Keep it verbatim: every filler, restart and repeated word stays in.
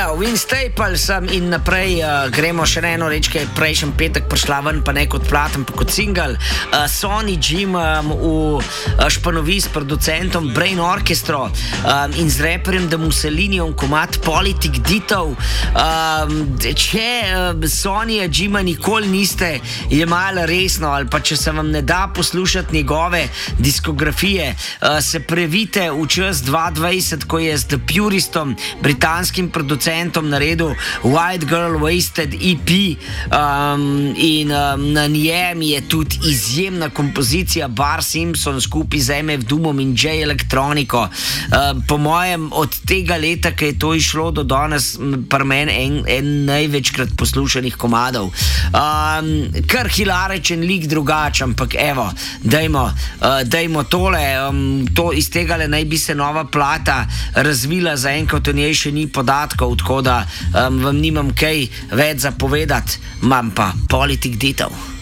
Ja, Win Staples um, in naprej uh, gremo še na eno reč, ki je prejšnji petek prišla ven, pa ne kot platen, pa kot single. Uh, Sonny Jim um, v uh, španovi s producentom Brain Orchestra um, in z reperjem The Mussolinijem komat Politik Ditov. Um, če uh, Sonnyja Jima nikoli niste jemali resno ali pa če se vam ne da poslušati njegove diskografije, uh, se previte v čas dva tisoč dvajset, ko je z The Puristom, britanskim producentom, naredil White Girl Wasted E P um, in um, na njem je tudi izjemna kompozicija Bar Simpson skupaj z M F Doomom in J Electronico. Uh, po mojem od tega leta, ki je to išlo do danes, pri meni en, en največkrat poslušanih komadov. Um, kar hilaričen lik drugač, ampak evo, dajmo, uh, dajmo tole, um, to iz tega le naj bi se nova plata razvila, zaenkrat o njej še ni podatkov, tako da um, vam nimam kaj več za povedati, imam pa Politik Ditov.